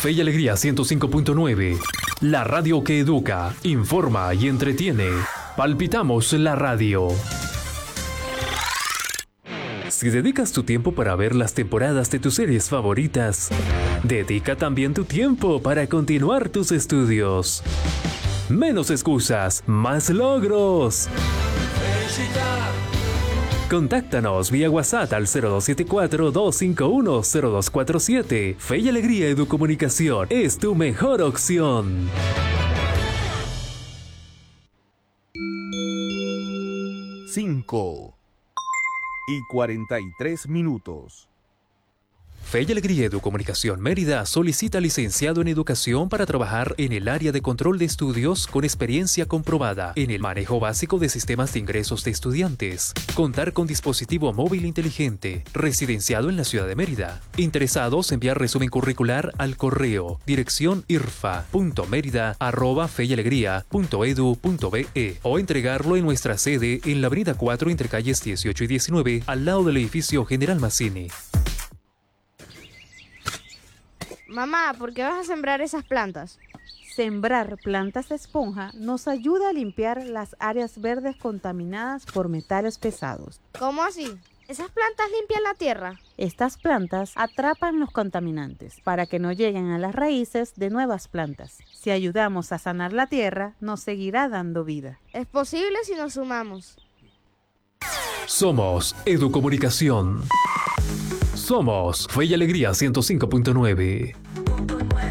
Fe y Alegría 105.9. La radio que educa, informa y entretiene. Palpitamos la radio. Si dedicas tu tiempo para ver las temporadas de tus series favoritas, dedica también tu tiempo para continuar tus estudios. Menos excusas, más logros. Contáctanos vía WhatsApp al 0274-251-0247. Fe y Alegría Educomunicación es tu mejor opción. 5:43. Fe y Alegría Educomunicación Mérida solicita licenciado en Educación para trabajar en el área de control de estudios con experiencia comprobada en el manejo básico de sistemas de ingresos de estudiantes, contar con dispositivo móvil inteligente, residenciado en la ciudad de Mérida. Interesados, enviar resumen curricular al correo dirección irfa.merida@feyalegria.edu.be o entregarlo en nuestra sede en la avenida 4 entre calles 18 y 19 al lado del edificio General Mazzini. Mamá, ¿por qué vas a sembrar esas plantas? Sembrar plantas de esponja nos ayuda a limpiar las áreas verdes contaminadas por metales pesados. ¿Cómo así? ¿Esas plantas limpian la tierra? Estas plantas atrapan los contaminantes para que no lleguen a las raíces de nuevas plantas. Si ayudamos a sanar la tierra, nos seguirá dando vida. Es posible si nos sumamos. Somos Educomunicación. Somos Fe y Alegría 105.9.